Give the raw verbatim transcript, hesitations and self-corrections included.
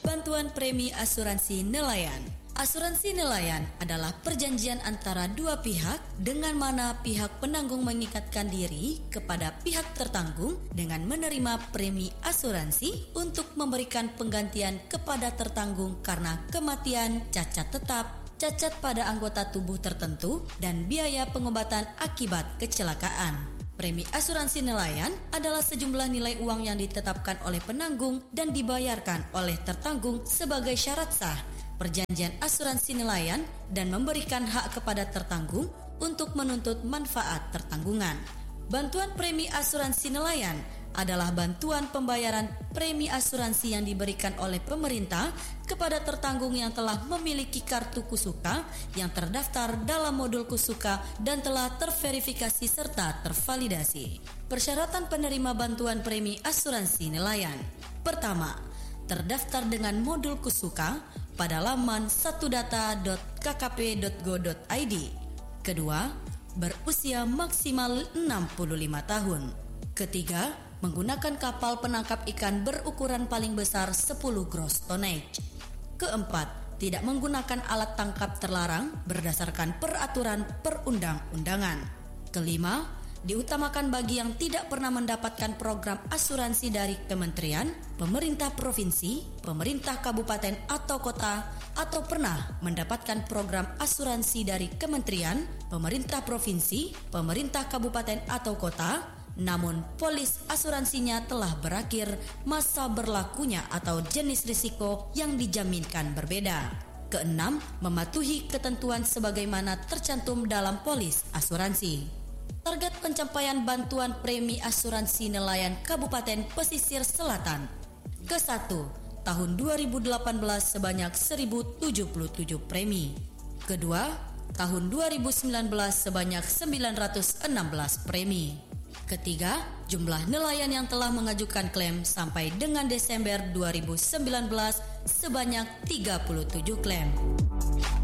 Bantuan premi asuransi nelayan. Asuransi nelayan adalah perjanjian antara dua pihak dengan mana pihak penanggung mengikatkan diri kepada pihak tertanggung dengan menerima premi asuransi untuk memberikan penggantian kepada tertanggung karena kematian, cacat tetap, cacat pada anggota tubuh tertentu, dan biaya pengobatan akibat kecelakaan. Premi asuransi nelayan adalah sejumlah nilai uang yang ditetapkan oleh penanggung dan dibayarkan oleh tertanggung sebagai syarat sah perjanjian asuransi nelayan dan memberikan hak kepada tertanggung untuk menuntut manfaat tertanggungan. Bantuan premi asuransi nelayan adalah bantuan pembayaran premi asuransi yang diberikan oleh pemerintah kepada tertanggung yang telah memiliki kartu Kusuka yang terdaftar dalam modul Kusuka dan telah terverifikasi serta tervalidasi. Persyaratan penerima bantuan premi asuransi nelayan. Pertama, terdaftar dengan modul Kusuka pada laman satu data dot k k p dot go dot i d. Kedua, berusia maksimal enam puluh lima tahun. Ketiga, menggunakan kapal penangkap ikan berukuran paling besar sepuluh gross tonnage. Keempat, tidak menggunakan alat tangkap terlarang berdasarkan peraturan perundang-undangan. Kelima, diutamakan bagi yang tidak pernah mendapatkan program asuransi dari kementerian, pemerintah provinsi, pemerintah kabupaten atau kota, atau pernah mendapatkan program asuransi dari kementerian, pemerintah provinsi, pemerintah kabupaten atau kota, namun polis asuransinya telah berakhir masa berlakunya atau jenis risiko yang dijaminkan berbeda. Keenam, mematuhi ketentuan sebagaimana tercantum dalam polis asuransi. Target pencapaian bantuan premi asuransi nelayan Kabupaten Pesisir Selatan. Ke satu, tahun dua ribu delapan belas sebanyak seribu tujuh puluh tujuh premi. Kedua, tahun dua ribu sembilan belas sebanyak sembilan ratus enam belas premi. Ketiga, jumlah nelayan yang telah mengajukan klaim sampai dengan Desember dua ribu sembilan belas sebanyak tiga puluh tujuh klaim.